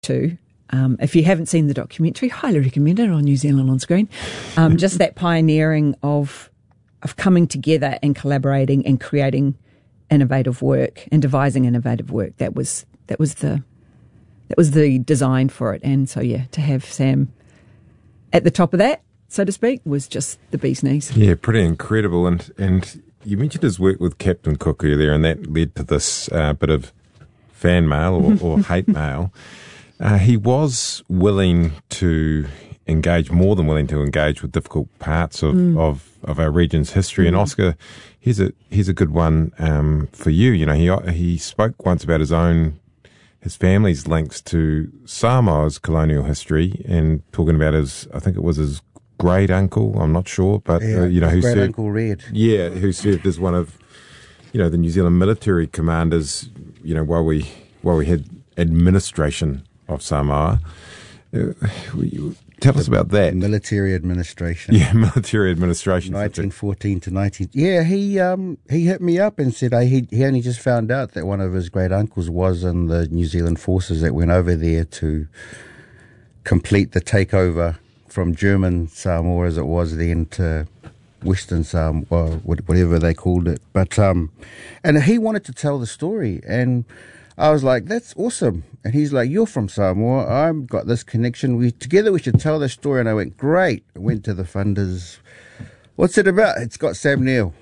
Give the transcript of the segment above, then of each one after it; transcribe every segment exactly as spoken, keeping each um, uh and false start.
to. Um, if you haven't seen the documentary, highly recommend it on New Zealand On Screen. Um, just that pioneering of of coming together and collaborating and creating innovative work and devising innovative work. That was that was the that was the design for it. And so yeah, to have Sam at the top of that, so to speak, was just the bee's knees. Yeah, pretty incredible. And and you mentioned his work with Captain Cook earlier, and that led to this uh, bit of fan mail or, or hate mail. Uh, he was willing to engage, more than willing to engage with difficult parts of, mm. of, of our region's history. Mm. And Oscar, here's a here's a good one um, for you. You know, he he spoke once about his own, his family's links to Samoa's colonial history, and talking about his, I think it was his great uncle, I'm not sure, but yeah, uh, you know, who great served, uncle Red, yeah, who served as one of, you know, the New Zealand military commanders. You know, while we while we had administration of Samoa. Uh, we, tell us about that. Military administration. Yeah, military administration. nineteen fourteen to nineteen. Yeah, he um he hit me up and said uh, he he only just found out that one of his great uncles was in the New Zealand forces that went over there to complete the takeover from German Samoa, as it was then, to Western Samoa, whatever they called it. But um, and he wanted to tell the story, and I was like, that's awesome. And he's like, you're from Samoa. I've got this connection. We together we should tell this story. And I went, great. I went to the funders. What's it about? It's got Sam Neill.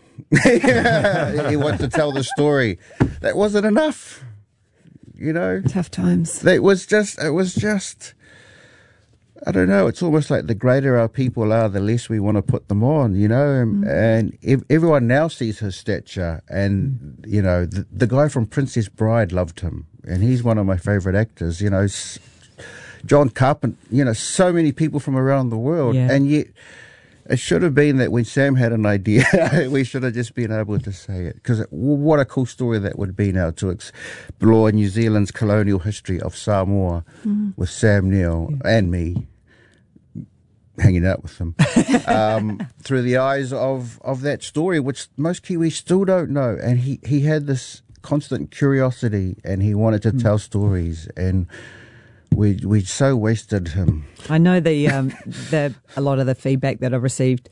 He wants to tell the story. That wasn't enough. You know? Tough times. It was just, it was just, I don't know. It's almost like the greater our people are, the less we want to put them on, you know? And, mm. and ev- everyone now sees his stature. And, you know, the, the guy from Princess Bride loved him. And he's one of my favourite actors, you know. S- John Carpenter, you know, so many people from around the world. Yeah. And yet, it should have been that when Sam had an idea, we should have just been able to say it. Because what a cool story that would be now, to explore New Zealand's colonial history of Samoa mm. with Sam Neill yeah. and me hanging out with him um, through the eyes of, of that story, which most Kiwis still don't know. And he, he had this constant curiosity, and he wanted to mm. tell stories, and we we so wasted him. I know the um, the a lot of the feedback that I've received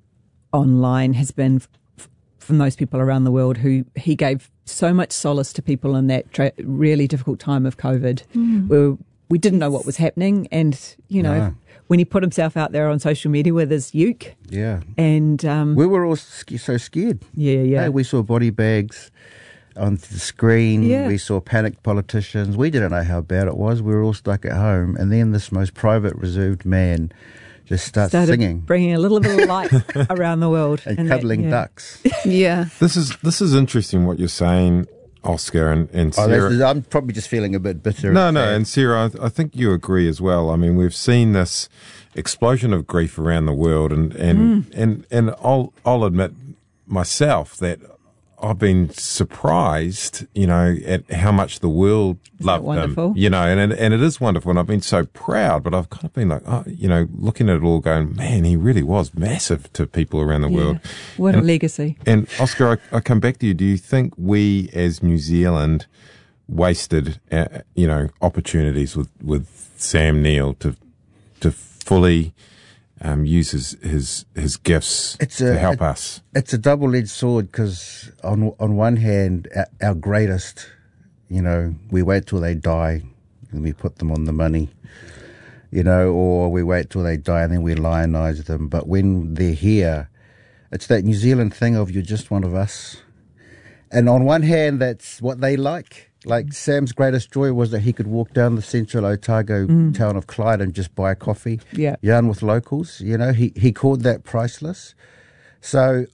online has been f- from those people around the world who he gave so much solace to people in that tra- really difficult time of COVID, mm. where we didn't know what was happening, and you know. No. When he put himself out there on social media with his uke. Yeah. And um, we were all sc- so scared. Yeah, yeah. Hey, we saw body bags on the screen. Yeah. We saw panicked politicians. We didn't know how bad it was. We were all stuck at home. And then this most private, reserved man just starts Started singing. Bringing a little bit of light around the world. And, and cuddling that, yeah. ducks. Yeah. This is this is interesting what you're saying, Oscar, and, and Sarah. Oh, I'm probably just feeling a bit bitter. No, no, and Sarah, I, I think you agree as well. I mean, we've seen this explosion of grief around the world, and and, mm. and, and I'll I'll admit myself that I've been surprised, you know, at how much the world Isn't loved wonderful? him. You know, and and it is wonderful, and I've been so proud, but I've kind of been like, oh, you know, looking at it all going, man, he really was massive to people around the yeah. world. What and, a legacy. And Oscar, I, I come back to you. Do you think we as New Zealand wasted, uh, you know, opportunities with, with Sam Neill to to fully Um, use his, his, his gifts it's to a, help it, us? It's a double-edged sword, because on on one hand, our, our greatest, you know, we wait till they die and we put them on the money, you know, or we wait till they die and then we lionize them. But when they're here, it's that New Zealand thing of you're just one of us. And on one hand, that's what they like. Like Sam's greatest joy was that he could walk down the central Otago mm. town of Clyde and just buy a coffee, yeah. yarn with locals. You know, he, he called that priceless. So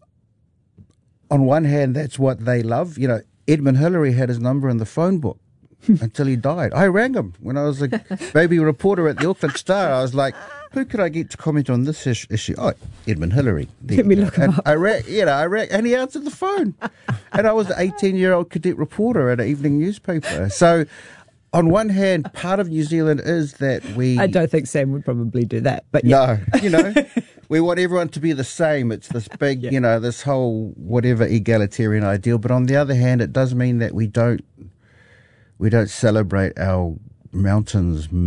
on one hand, that's what they love. You know, Edmund Hillary had his number in the phone book until he died. I rang him when I was a baby reporter at the Auckland Star. I was like, who could I get to comment on this ish- issue? Oh, Edmund Hillary. There Let me look him and up. I rang, you know, I rang, and he answered the phone. And I was an eighteen-year-old cadet reporter at an evening newspaper. So, on one hand, part of New Zealand is that we... I don't think Sam would probably do that, but yeah. No, you know, we want everyone to be the same. It's this big, yeah. you know, this whole whatever egalitarian ideal. But on the other hand, it does mean that we don't, we don't celebrate our mountains,